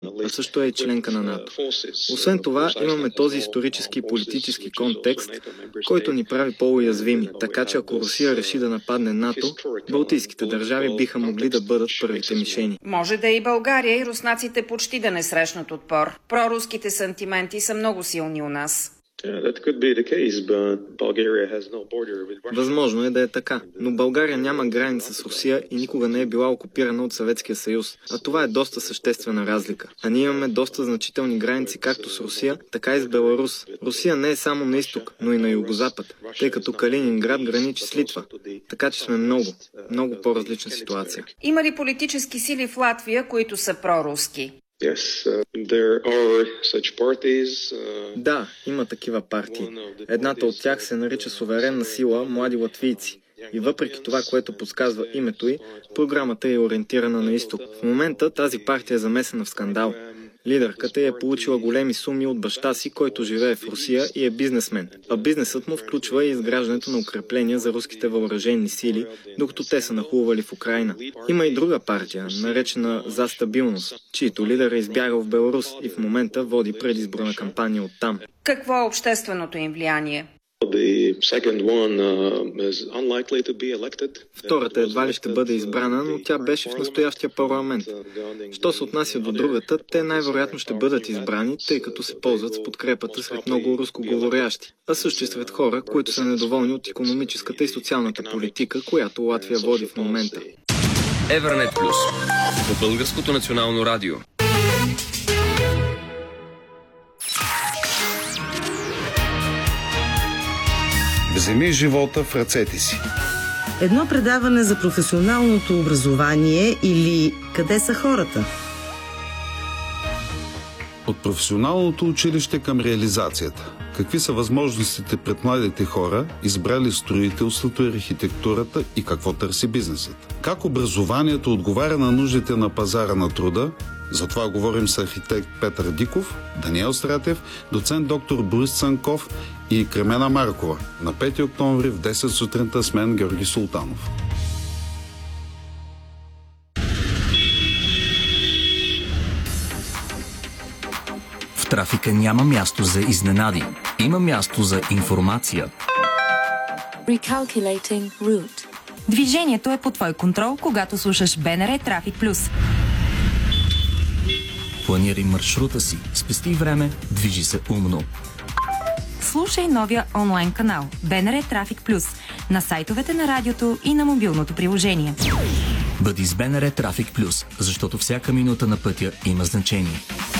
а също е и членка на НАТО. Освен това, имаме този исторически и политически контекст, който ни прави по-уязвими, така че ако Русия реши да нападне НАТО, балтийските държави биха могли да бъдат първите мишени. Може да е и България и руснаците почти да не срещнат отпор. Проруските сантименти са много силни у нас. Възможно е да е така, но България няма граница с Русия и никога не е била окупирана от Съветския съюз, а това е доста съществена разлика. А ние имаме доста значителни граници както с Русия, така и с Беларус. Русия не е само на изток, но и на югозапад, тъй като Калининград граничи с Литва, така че сме много по-различна ситуация. Има ли политически сили в Латвия, които са проруски? Да, има такива партии. Едната от тях се нарича Суверенна сила Млади латвийци. И въпреки това, което подсказва името й, програмата е ориентирана на изток. В момента тази партия е замесена в скандал. Лидерката е получила големи суми от баща си, който живее в Русия и е бизнесмен. А бизнесът му включва и изграждането на укрепления за руските въоръжени сили, докато те са нахлували в Украйна. Има и друга партия, наречена За стабилност, чийто лидер е избягал в Беларус и в момента води предизборна кампания оттам. Какво е общественото им влияние? Втората едва ли ще бъде избрана, но тя беше в настоящия парламент. Що се отнася до другата, те най-вероятно ще бъдат избрани, тъй като се ползват с подкрепата сред много рускоговорящи, а също и сред хора, които са недоволни от икономическата и социалната политика, която Латвия води в момента. Евернет Плюс по Българското национално радио. Вземи живота в ръцете си. Едно предаване за професионалното образование или къде са хората? От професионалното училище към реализацията. Какви са възможностите пред младите хора, избрали строителството и архитектурата и какво търси бизнесът? Как образованието отговаря на нуждите на пазара на труда? За това говорим с архитект Петър Диков, Даниел Стратев, доцент доктор Борис Цанков и Кремена Маркова на 5 октомври в 10 сутринта с мен Георги Султанов. В трафика няма място за изненади. Има място за информация. Recalculating route. Движението е под твой контрол, когато слушаш БНР Трафик Плюс. Планирай маршрута си, спести време, движи се умно. Слушай новия онлайн канал БНР Трафик Плюс на сайтовете на радиото и на мобилното приложение. Бъди с БНР Трафик Плюс, защото всяка минута на пътя има значение.